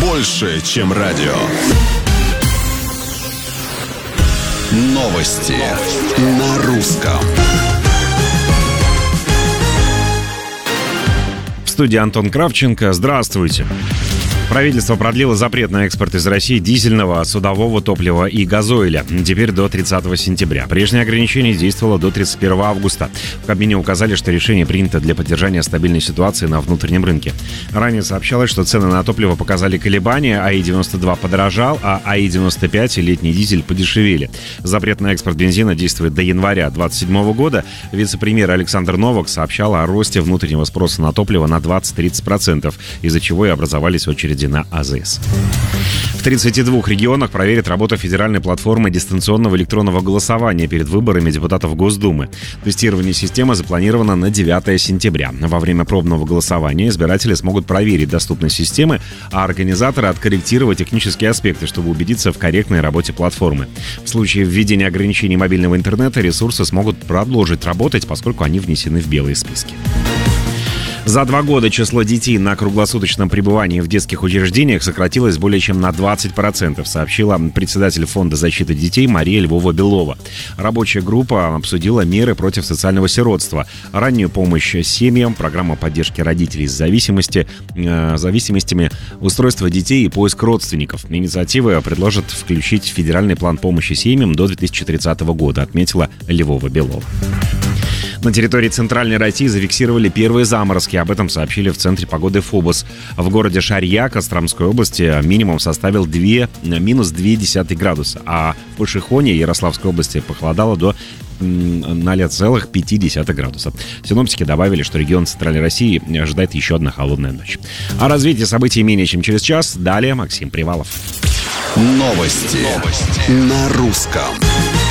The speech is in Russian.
больше, чем радио. Новости на русском. В студии Антон Кравченко. Здравствуйте. Правительство продлило запрет на экспорт из России дизельного, судового топлива и газоиля. Теперь до 30 сентября. Прежнее ограничение действовало до 31 августа. В Кабмине указали, что решение принято для поддержания стабильной ситуации на внутреннем рынке. Ранее сообщалось, что цены на топливо показали колебания, АИ-92 подорожал, а АИ-95 и летний дизель подешевели. Запрет на экспорт бензина действует до января 2027 года. Вице-премьер Александр Новак сообщал о росте внутреннего спроса на топливо на 20-30%, из-за чего и образовались очереди на АЗС. В 32 регионах проверят работу федеральной платформы дистанционного электронного голосования перед выборами депутатов Госдумы. Тестирование системы запланировано на 9 сентября. Во время пробного голосования избиратели смогут проверить доступность системы, а организаторы откорректировать технические аспекты, чтобы убедиться в корректной работе платформы. В случае введения ограничений мобильного интернета ресурсы смогут продолжить работать, поскольку они внесены в белые списки. За 2 года число детей на круглосуточном пребывании в детских учреждениях сократилось более чем на 20%, сообщила председатель Фонда защиты детей Мария Львова-Белова. Рабочая группа обсудила меры против социального сиротства, раннюю помощь семьям, программу поддержки родителей с зависимостями, устройство детей и поиск родственников. Инициативы предложат включить в федеральный план помощи семьям до 2030 года, отметила Львова-Белова. На территории Центральной России зафиксировали первые заморозки. Об этом сообщили в Центре погоды ФОБОС. В городе Шарья Костромской области минимум составил минус 0,2 градуса, а в Пошехоне Ярославской области похолодало до 0,5 градуса. Синоптики добавили, что регион Центральной России ожидает еще одна холодная ночь. О развитии событий менее чем через час. Далее Максим Привалов. Новости на русском.